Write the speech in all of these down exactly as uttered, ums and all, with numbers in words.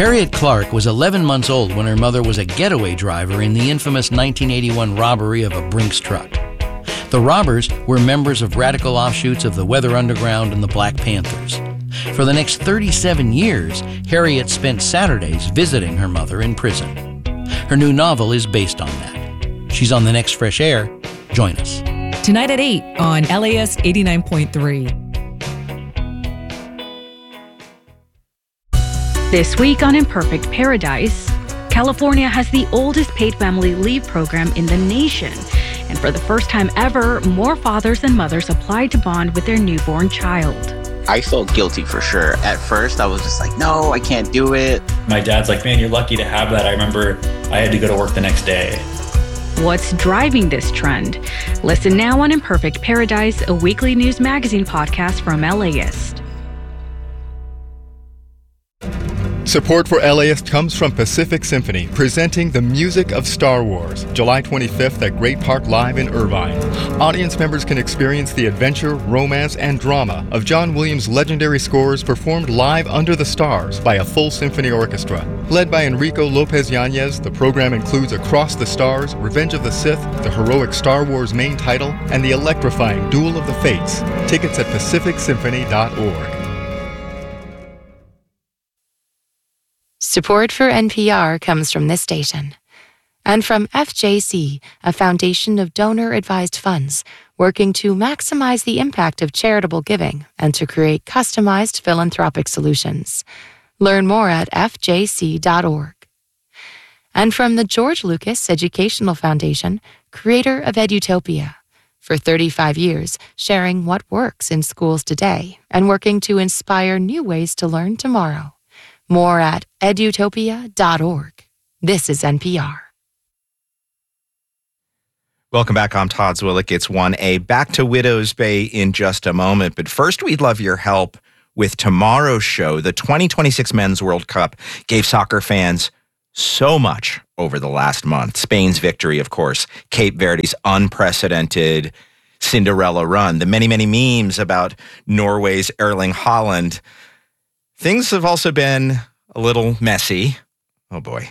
Harriet Clark was eleven months old when her mother was a getaway driver in the infamous nineteen eighty-one robbery of a Brinks truck. The robbers were members of radical offshoots of the Weather Underground and the Black Panthers. For the next thirty-seven years, Harriet spent Saturdays visiting her mother in prison. Her new novel is based on that. She's on the next Fresh Air. Join us. Tonight at eight on L A S eighty-nine point three. This week on Imperfect Paradise, California has the oldest paid family leave program in the nation. And for the first time ever, more fathers and mothers applied to bond with their newborn child. I felt guilty for sure. At first, I was just like, no, I can't do it. My dad's like, man, you're lucky to have that. I remember I had to go to work the next day. What's driving this trend? Listen now on Imperfect Paradise, a weekly news magazine podcast from LAist. Support for LAist comes from Pacific Symphony, presenting the music of Star Wars, July twenty-fifth at Great Park Live in Irvine. Audience members can experience the adventure, romance, and drama of John Williams' legendary scores performed live under the stars by a full symphony orchestra. Led by Enrico Lopez Yanez, the program includes Across the Stars, Revenge of the Sith, the heroic Star Wars main title, and the electrifying Duel of the Fates. Tickets at pacific symphony dot org. Support for N P R comes from this station and from F J C, a foundation of donor-advised funds working to maximize the impact of charitable giving and to create customized philanthropic solutions. Learn more at f j c dot org. And from the George Lucas Educational Foundation, creator of Edutopia, for thirty-five years sharing what works in schools today and working to inspire new ways to learn tomorrow. More at edutopia dot org. This is N P R. Welcome back. I'm Todd Zwillich. It's one A. Back to Widows Bay in just a moment. But first, we'd love your help with tomorrow's show. The twenty twenty-six Men's World Cup gave soccer fans so much over the last month. Spain's victory, of course. Cape Verde's unprecedented Cinderella run. The many, many memes about Norway's Erling Haaland. Things have also been a little messy. Oh, boy.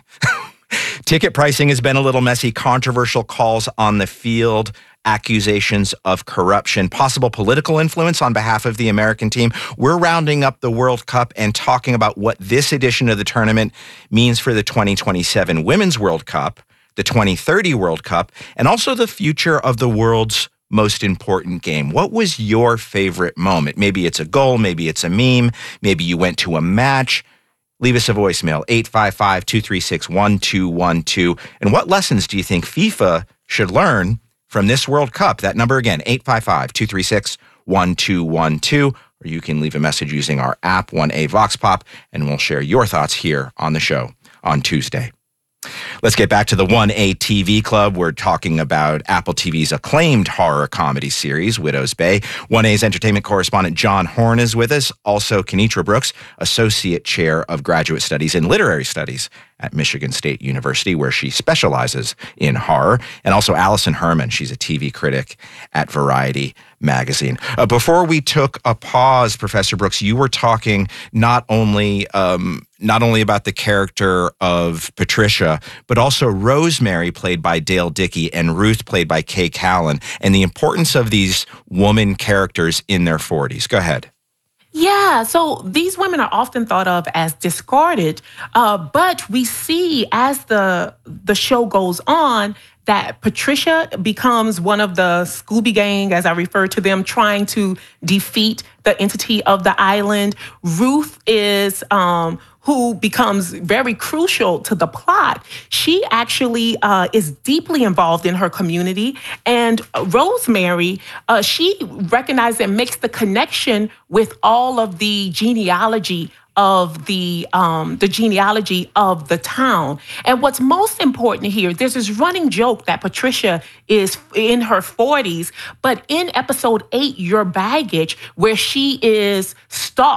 Ticket pricing has been a little messy. Controversial calls on the field, accusations of corruption, possible political influence on behalf of the American team. We're rounding up the World Cup and talking about what this edition of the tournament means for the twenty twenty-seven Women's World Cup, the twenty thirty World Cup, and also the future of the world's most important game. What was your favorite moment? Maybe it's a goal, maybe it's a meme, maybe you went to a match. Leave us a voicemail, eight five five, two three six, one two one two. And what lessons do you think FIFA should learn from this World Cup? That number again, eight five five, two three six, one two one two. Or you can leave a message using our app, one A Vox Pop, and we'll share your thoughts here on the show on Tuesday. Let's get back to the one A T V Club. We're talking about Apple T V's acclaimed horror comedy series, Widows Bay. one A's entertainment correspondent John Horn is with us. Also, Kenitra Brooks, Associate Chair of Graduate Studies in Literary Studies at Michigan State University, where she specializes in horror. And also Allison Herman. She's a T V critic at Variety magazine. Uh, before we took a pause, Professor Brooks, you were talking not only um, not only about the character of Patricia, but also Rosemary, played by Dale Dickey, and Ruth, played by Kay Callan, and the importance of these woman characters in their forties. Go ahead. Yeah, so these women are often thought of as discarded, uh, but we see as the the show goes on that Patricia becomes one of the Scooby Gang, as I refer to them, trying to defeat the entity of the island. Ruth is um, who becomes very crucial to the plot. She actually uh, is deeply involved in her community. And Rosemary, uh, she recognizes and makes the connection with all of the genealogy of the um, the genealogy of the town. And what's most important here, there's this running joke that Patricia is in her forties, but in episode eight, Your Baggage, where she is stalked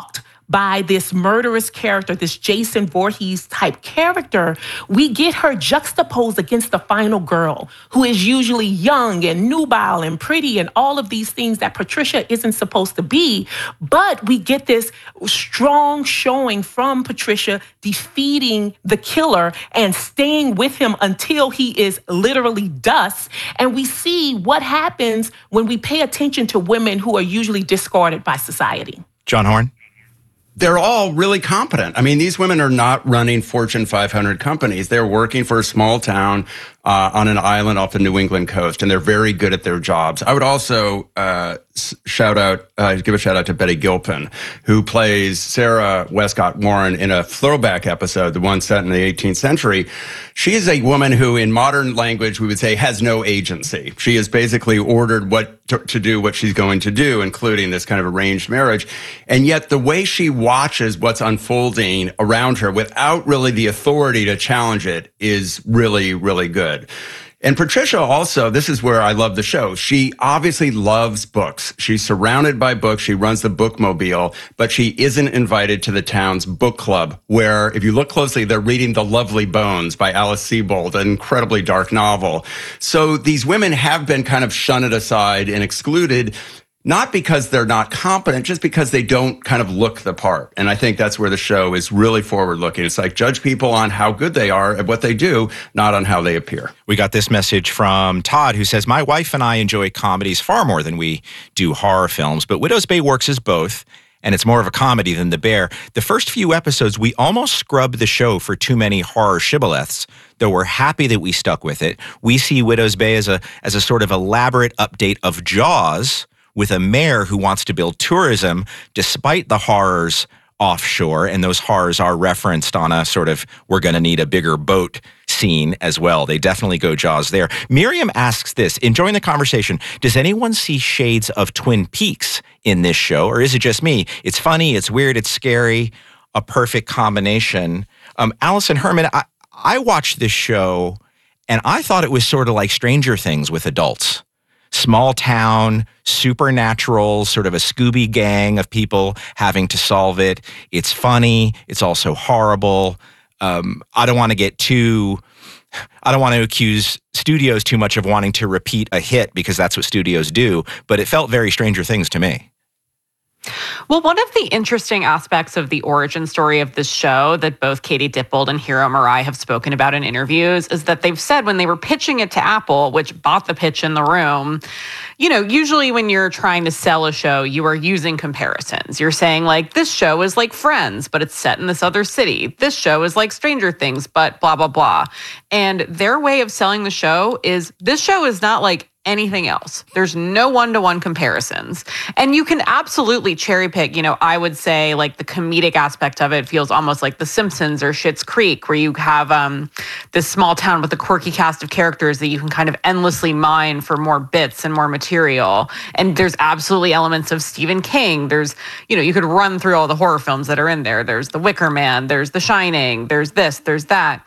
by this murderous character, this Jason Voorhees type character, we get her juxtaposed against the final girl, who is usually young and nubile and pretty and all of these things that Patricia isn't supposed to be. But we get this strong showing from Patricia defeating the killer and staying with him until he is literally dust. And we see what happens when we pay attention to women who are usually discarded by society. John Horn? They're all really competent. I mean, these women are not running Fortune five hundred companies. They're working for a small town uh, on an island off the New England coast, and they're very good at their jobs. I would also uh, shout out, uh, give a shout out to Betty Gilpin, who plays Sarah Westcott Warren in a throwback episode, the one set in the eighteenth century. She is a woman who, in modern language, we would say has no agency. She is basically ordered what to, to do what she's going to do, including this kind of arranged marriage. And yet the way she watches what's unfolding around her without really the authority to challenge it is really, really good. And Patricia also, this is where I love the show. She obviously loves books. She's surrounded by books. She runs the bookmobile, but she isn't invited to the town's book club, where if you look closely, they're reading The Lovely Bones by Alice Sebold, an incredibly dark novel. So these women have been kind of shunned aside and excluded, not because they're not competent, just because they don't kind of look the part. And I think that's where the show is really forward-looking. It's like, judge people on how good they are at what they do, not on how they appear. We got this message from Todd, who says, my wife and I enjoy comedies far more than we do horror films, but Widow's Bay works as both, and it's more of a comedy than The Bear. The first few episodes, we almost scrubbed the show for too many horror shibboleths, though we're happy that we stuck with it. We see Widow's Bay as a as a sort of elaborate update of Jaws, with a mayor who wants to build tourism despite the horrors offshore. And those horrors are referenced on a sort of, we're going to need a bigger boat scene as well. They definitely go Jaws there. Miriam asks this, enjoying the conversation, does anyone see shades of Twin Peaks in this show? Or is it just me? It's funny, it's weird, it's scary, a perfect combination. Um, Allison Herman, I, I watched this show and I thought it was sort of like Stranger Things with adults. Small town, supernatural, sort of a Scooby gang of people having to solve it. It's funny. It's also horrible. Um, I don't want to get too, I don't want to accuse studios too much of wanting to repeat a hit because that's what studios do, but it felt very Stranger Things to me. Well, one of the interesting aspects of the origin story of this show that both Katie Dippold and Hiro Murai have spoken about in interviews is that they've said when they were pitching it to Apple, which bought the pitch in the room, you know, usually when you're trying to sell a show, you are using comparisons. You're saying like, this show is like Friends, but it's set in this other city. This show is like Stranger Things, but blah, blah, blah. And their way of selling the show is this show is not like anything else. There's no one-to-one comparisons. And you can absolutely cherry pick, you know, I would say like the comedic aspect of it feels almost like The Simpsons or Schitt's Creek, where you have um, this small town with a quirky cast of characters that you can kind of endlessly mine for more bits and more material. And there's absolutely elements of Stephen King. There's, you know, you could run through all the horror films that are in there. There's The Wicker Man, there's The Shining, there's this, there's that.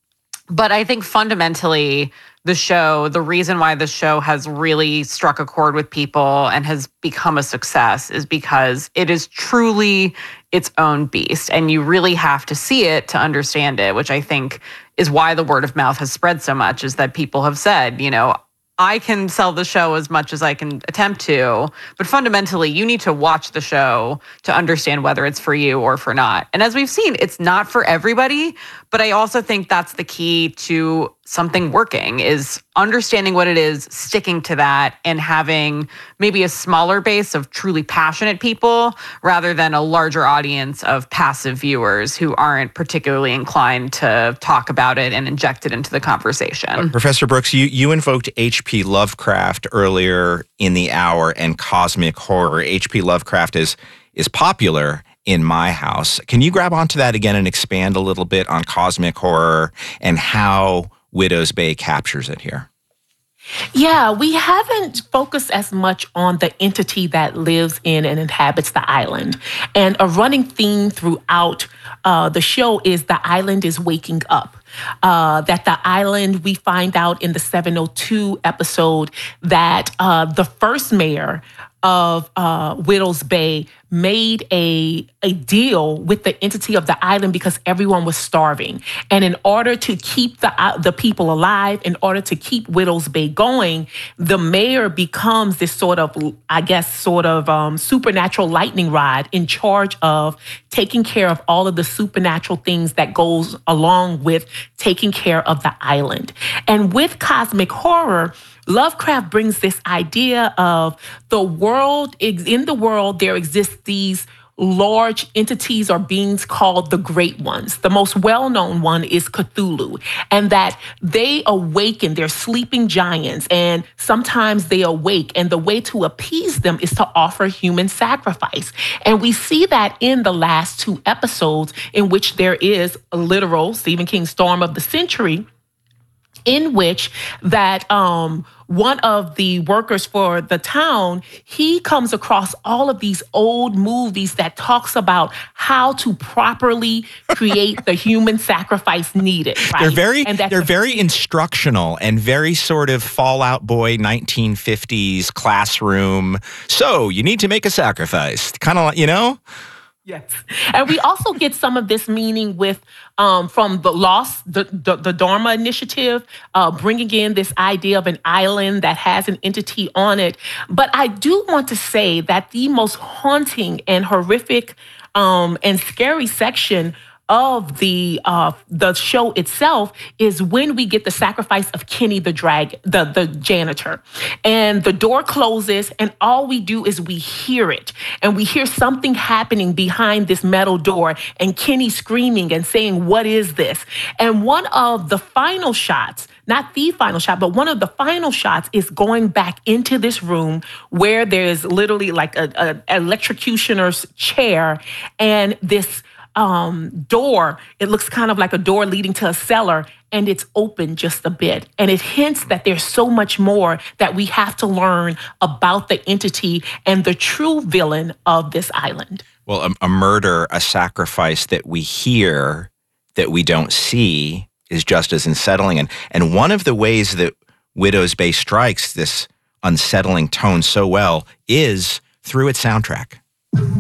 But I think fundamentally, the show, the reason why the show has really struck a chord with people and has become a success is because it is truly its own beast. And you really have to see it to understand it, which I think is why the word of mouth has spread so much, is that people have said, you know, I can sell the show as much as I can attempt to, but fundamentally, you need to watch the show to understand whether it's for you or for not. And as we've seen, it's not for everybody, but I also think that's the key to something working, is understanding what it is, sticking to that, and having maybe a smaller base of truly passionate people rather than a larger audience of passive viewers who aren't particularly inclined to talk about it and inject it into the conversation. Uh, Professor Brooks, you, you invoked H P Lovecraft earlier in the hour and cosmic horror. H P Lovecraft is is popular in my house. Can you grab onto that again and expand a little bit on cosmic horror and how Widow's Bay captures it here? Yeah, we haven't focused as much on the entity that lives in and inhabits the island. And a running theme throughout uh, the show is the island is waking up. Uh, that the island, we find out in the seven oh two episode that uh, the first mayor of uh, Widows Bay made a, a deal with the entity of the island because everyone was starving. And in order to keep the, uh, the people alive, in order to keep Widows Bay going, the mayor becomes this sort of, I guess, sort of um, supernatural lightning rod in charge of taking care of all of the supernatural things that goes along with taking care of the island. And with cosmic horror, Lovecraft brings this idea of the world, in the world, there exist these large entities or beings called the Great Ones. The most well-known one is Cthulhu, and that they awaken, they're sleeping giants, and sometimes they awake, and the way to appease them is to offer human sacrifice. And we see that in the last two episodes, in which there is a literal Stephen King storm of the century, in which that um, one of the workers for the town, he comes across all of these old movies that talks about how to properly create the human sacrifice needed. Right? They're very, and they're very instructional and very sort of Fall Out Boy nineteen fifties classroom. So you need to make a sacrifice, kind of like, you know? Yes. And we also get some of this meaning with um, from the Lost, the, the, the Dharma Initiative, uh, bringing in this idea of an island that has an entity on it. But I do want to say that the most haunting and horrific um, and scary section of the uh, the show itself is when we get the sacrifice of Kenny the drag, the, the janitor. And the door closes and all we do is we hear it. And we hear something happening behind this metal door and Kenny screaming and saying, "What is this?" And one of the final shots, not the final shot, but one of the final shots is going back into this room where there's literally like a, a electrocutioner's chair and this Um, door. It looks kind of like a door leading to a cellar, and it's open just a bit. And it hints that there's so much more that we have to learn about the entity and the true villain of this island. Well, a, a murder, a sacrifice that we hear, that we don't see, is just as unsettling. And, and one of the ways that Widows Bay strikes this unsettling tone so well is through its soundtrack.